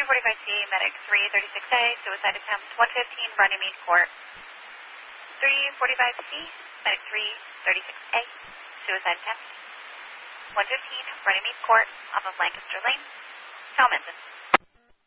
345C, Medic 336A, suicide attempt, 115, Runnymede Court. 345C, Medic 336A, suicide attempt, 115, Runnymede Court, off of Lancaster Lane, Talmenton.